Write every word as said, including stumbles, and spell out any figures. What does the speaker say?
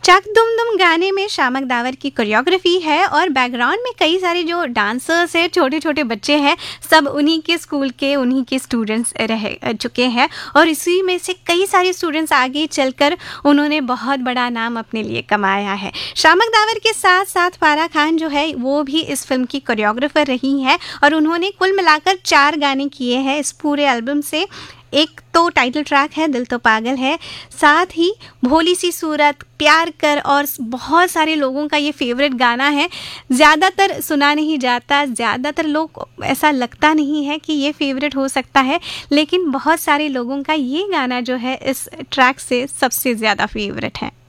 चक दुम दुम गाने में शामक दावर की कोरियोग्राफी है और बैकग्राउंड में कई सारे जो डांसर्स हैं, छोटे छोटे बच्चे हैं, सब उन्हीं के स्कूल के उन्हीं के स्टूडेंट्स रह चुके हैं और इसी में से कई सारे स्टूडेंट्स आगे चलकर उन्होंने बहुत बड़ा नाम अपने लिए कमाया है। शामक दावर के साथ साथ फारा खान जो है वो भी इस फिल्म की कोरियोग्राफर रही है और उन्होंने कुल मिलाकर चार गाने किए हैं इस पूरे एल्बम से। एक तो टाइटल ट्रैक है दिल तो पागल है, साथ ही भोली सी सूरत, प्यार कर और बहुत सारे लोगों का ये फेवरेट गाना है। ज़्यादातर सुना नहीं जाता, ज़्यादातर लोग ऐसा लगता नहीं है कि ये फेवरेट हो सकता है, लेकिन बहुत सारे लोगों का ये गाना जो है इस ट्रैक से सबसे ज़्यादा फेवरेट है।